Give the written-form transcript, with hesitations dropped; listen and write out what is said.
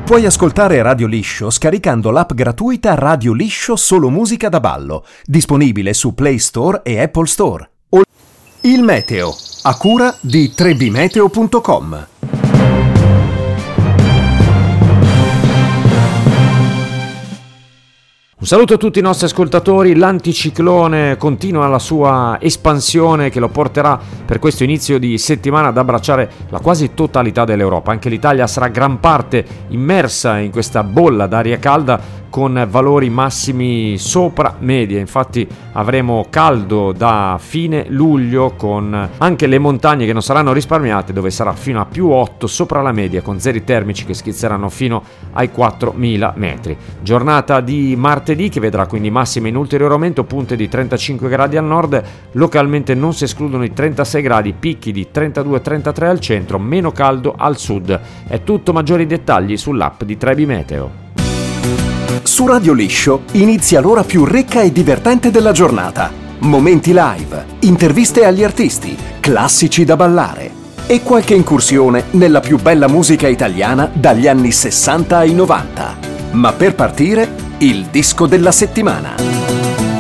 Puoi ascoltare Radio Liscio scaricando l'app gratuita Radio Liscio Solo Musica da Ballo, disponibile su Play Store e Apple Store. Il meteo, a cura di trebimeteo.com. Un saluto a tutti i nostri ascoltatori. L'anticiclone continua la sua espansione che lo porterà per questo inizio di settimana ad abbracciare la quasi totalità dell'Europa. Anche l'Italia sarà gran parte immersa in questa bolla d'aria calda con valori massimi sopra media. Infatti avremo caldo da fine luglio, con anche le montagne che non saranno risparmiate, dove sarà fino a più 8 sopra la media, con zeri termici che schizzeranno fino ai 4.000 metri. Giornata di martedì che vedrà quindi massime in ulteriore aumento, punte di 35 gradi al nord, localmente non si escludono i 36 gradi, picchi di 32-33 al centro, meno caldo al sud. È tutto, maggiori dettagli sull'app di Trebi Meteo. Su Radio Liscio inizia l'ora più ricca e divertente della giornata. Momenti live, interviste agli artisti, classici da ballare e qualche incursione nella più bella musica italiana dagli anni 60 ai 90. Ma per partire, il disco della settimana.